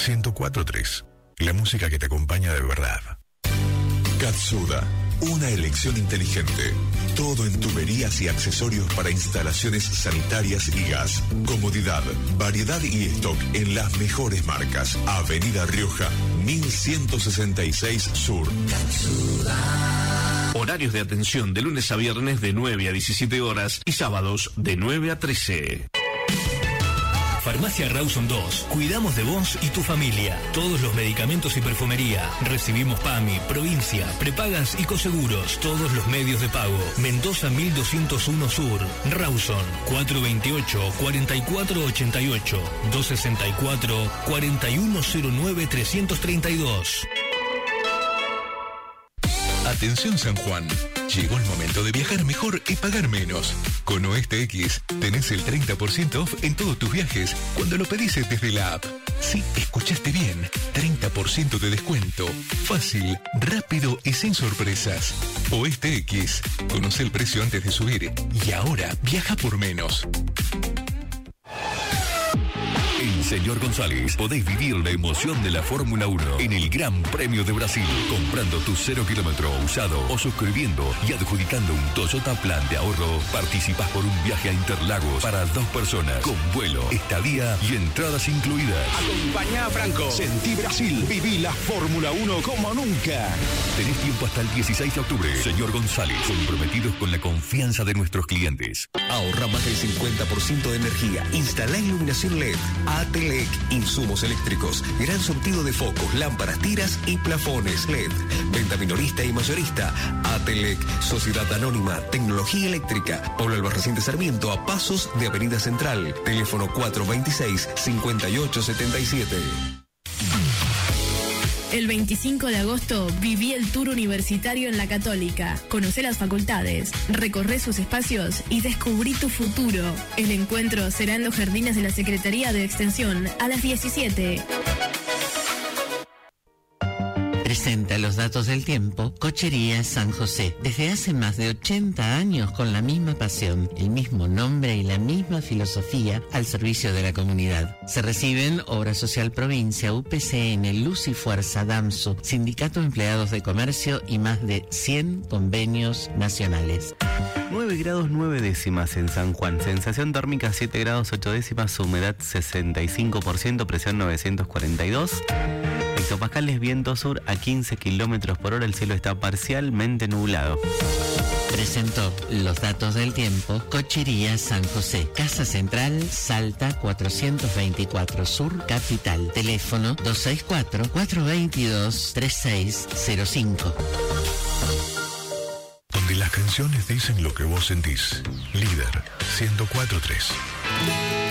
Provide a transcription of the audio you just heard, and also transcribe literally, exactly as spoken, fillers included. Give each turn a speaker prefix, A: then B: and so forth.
A: ciento cuatro punto tres. La música que te acompaña de verdad.
B: Katsuda, una elección inteligente. Todo en tuberías y accesorios para instalaciones sanitarias y gas. Comodidad, variedad y stock en las mejores marcas. Avenida Rioja, mil ciento sesenta y seis Sur. Katsuda.
C: Horarios de atención de lunes a viernes de nueve a diecisiete horas y sábados de nueve a trece.
D: Farmacia Rawson dos. Cuidamos de vos y tu familia. Todos los medicamentos y perfumería. Recibimos P A M I, provincia, prepagas y coseguros. Todos los medios de pago. Mendoza mil doscientos uno Sur. Rawson cuatro veintiocho, cuarenta y cuatro ochenta y ocho, doscientos sesenta y cuatro, cuarenta y uno cero nueve, trescientos treinta y dos.
E: Atención San Juan, llegó el momento de viajar mejor y pagar menos. Con Oeste X tenés el treinta por ciento off en todos tus viajes cuando lo pedís desde la app. Sí, escuchaste bien, treinta por ciento de descuento. Fácil, rápido y sin sorpresas. Oeste X, conoce el precio antes de subir y ahora viaja por menos.
F: En Señor González podéis vivir la emoción de la Fórmula uno en el Gran Premio de Brasil, comprando tu cero kilómetro usado o suscribiendo y adjudicando un Toyota Plan de ahorro. Participás por un viaje a Interlagos para dos personas, con vuelo, estadía y entradas incluidas.
G: Acompañá a Franco. Sentí Brasil. Viví la Fórmula uno como nunca.
F: Tenés tiempo hasta el dieciséis de octubre. Señor González, comprometidos con la confianza de nuestros clientes.
H: Ahorra más del cincuenta por ciento de energía. Instala iluminación L E D. Atelec, insumos eléctricos, gran surtido de focos, lámparas, tiras y plafones L E D. Venta minorista y mayorista. Atelec, Sociedad Anónima, Tecnología Eléctrica. Pablo Albarracín de Sarmiento, a pasos de Avenida Central. Teléfono cuatro veintiséis, cincuenta y ocho setenta y siete.
I: El veinticinco de agosto viví el tour universitario en la Católica. Conocé las facultades, recorré sus espacios y descubrí tu futuro. El encuentro será en los jardines de la Secretaría de Extensión a las diecisiete.
J: Presenta los datos del tiempo, Cochería San José. Desde hace más de ochenta años con la misma pasión, el mismo nombre y la misma filosofía al servicio de la comunidad. Se reciben Obra Social Provincia, U P C N, Luz y Fuerza, DAMSU, Sindicato de Empleados de Comercio y más de cien convenios nacionales.
K: nueve grados nueve décimas en San Juan, sensación térmica siete grados ocho décimas, humedad sesenta y cinco por ciento, presión novecientos cuarenta y dos. Hectopascales, viento sur a quince kilómetros por hora, el cielo está parcialmente nublado.
J: Presentó los datos del tiempo, Cochería San José, Casa Central, Salta cuatrocientos veinticuatro Sur, Capital. Teléfono dos seis cuatro, cuatro dos dos, tres seis cero cinco.
A: Donde las canciones dicen lo que vos sentís. Líder ciento cuatro punto tres.